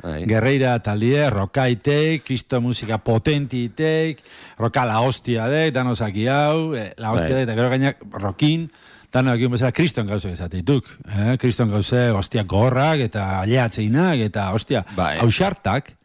Gerreira taldie, rokaitek, kristo musika potentitek, roka la hostia dek, danosaki hau, la hostia dek, eta gero gainak rokin, dano ekin bezala kriston gauze esateituk. Kriston gauze, hostia, gorrak, eta aleatzeinak, eta hostia, hausartak,